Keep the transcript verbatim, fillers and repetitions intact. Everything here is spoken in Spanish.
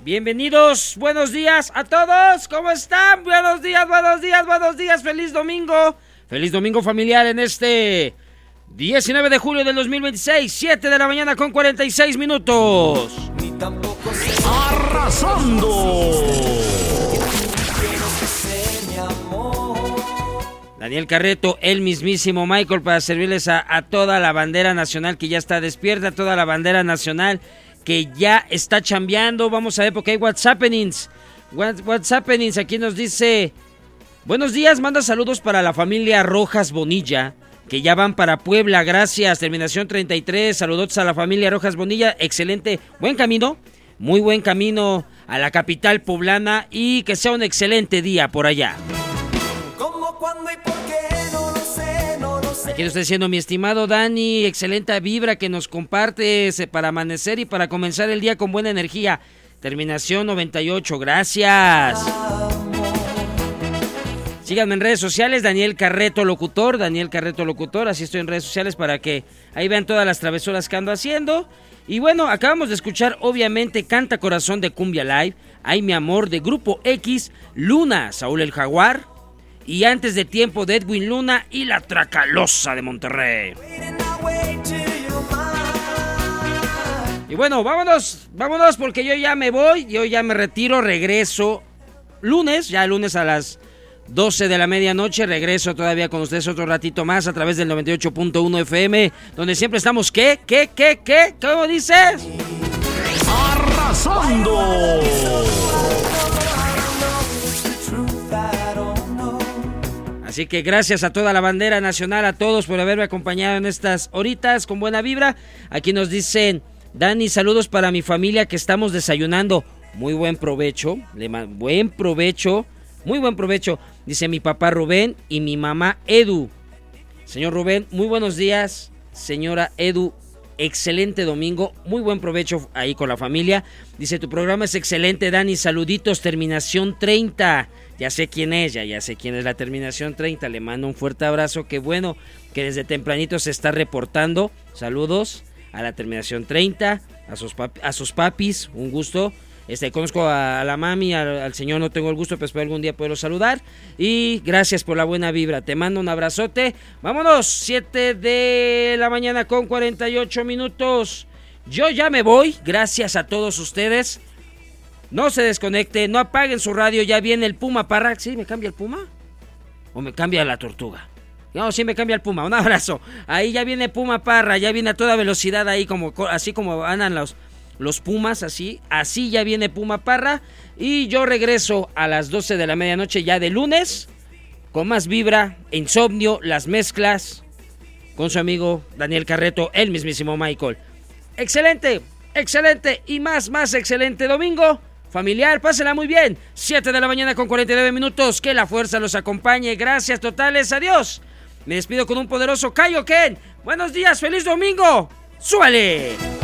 Bienvenidos, buenos días a todos, ¿cómo están? Buenos días, buenos días, buenos días, feliz domingo, feliz domingo familiar en este diecinueve de julio del dos mil veintiséis, siete de la mañana con cuarenta y seis minutos. ¡Arrasando! Daniel Carreto, el mismísimo Michael, para servirles a, a toda la bandera nacional que ya está despierta, toda la bandera nacional que ya está chambeando. Vamos a ver porque hay WhatsAppenings. WhatsAppenings, aquí nos dice: buenos días, manda saludos para la familia Rojas Bonilla, que ya van para Puebla, gracias. Terminación treinta y tres, saludos a la familia Rojas Bonilla, excelente, buen camino, muy buen camino a la capital poblana y que sea un excelente día por allá. ¿Cómo, cuándo y por qué? No lo sé, no lo sé. Aquí lo está diciendo mi estimado Dani, excelente vibra que nos compartes para amanecer y para comenzar el día con buena energía. Terminación noventa y ocho, gracias. Síganme en redes sociales, Daniel Carreto Locutor, Daniel Carreto Locutor, así estoy en redes sociales para que ahí vean todas las travesuras que ando haciendo. Y bueno, acabamos de escuchar obviamente Canta Corazón de Cumbia Live, Ay Mi Amor de Grupo X, Luna, Saúl el Jaguar, y Antes de Tiempo de Edwin Luna y La Tracalosa de Monterrey. Y bueno, vámonos, vámonos porque yo ya me voy, yo ya me retiro, regreso lunes, ya lunes a las doce de la medianoche, regreso todavía con ustedes otro ratito más a través del noventa y ocho punto uno F M, donde siempre estamos, ¿qué? ¿Qué? ¿Qué? ¿Qué? ¿Cómo dices? ¡Arrasando! Así que gracias a toda la bandera nacional, a todos por haberme acompañado en estas horitas con buena vibra. Aquí nos dicen: Dani, saludos para mi familia que estamos desayunando. Muy buen provecho, le ma- buen provecho, muy buen provecho. Dice mi papá Rubén y mi mamá Edu. Señor Rubén, muy buenos días. Señora Edu, excelente domingo, muy buen provecho ahí con la familia. Dice: tu programa es excelente, Dani, saluditos, terminación treinta. Ya sé quién es, ya, ya sé quién es la terminación treinta. Le mando un fuerte abrazo, qué bueno que desde tempranito se está reportando. Saludos a la terminación treinta, a sus, papi, a sus papis, un gusto. Este, conozco a, a la mami, al, al señor no tengo el gusto, pero espero algún día poderlo saludar. Y gracias por la buena vibra, te mando un abrazote. Vámonos, siete de la mañana con cuarenta y ocho minutos. Yo ya me voy, gracias a todos ustedes. No se desconecten, no apaguen su radio, ya viene el Puma Parra. ¿Sí me cambia el Puma? ¿O me cambia la Tortuga? No, sí me cambia el Puma, un abrazo. Ahí ya viene Puma Parra, ya viene a toda velocidad ahí, como así como andan los... Los Pumas, así, así ya viene Puma Parra. Y yo regreso a las doce de la medianoche ya de lunes, con más vibra, insomnio, las mezclas, con su amigo Daniel Carreto, el mismísimo Michael. Excelente, excelente y más, más excelente domingo familiar, pásenla muy bien. siete de la mañana con cuarenta y nueve minutos, que la fuerza los acompañe. Gracias totales, adiós. Me despido con un poderoso Kaioken. Buenos días, feliz domingo. ¡Súbale!